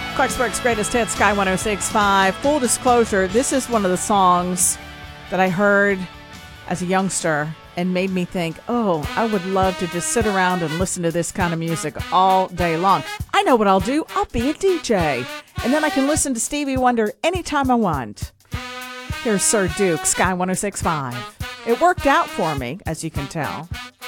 Clarksburg's Greatest Hits, Sky 106.5. Full disclosure, this is one of the songs that I heard as a youngster and made me think, oh, I would love to just sit around and listen to this kind of music all day long. I know what I'll do. I'll be a DJ. And then I can listen to Stevie Wonder anytime I want. Here's Sir Duke, Sky 106.5. It worked out for me, as you can tell.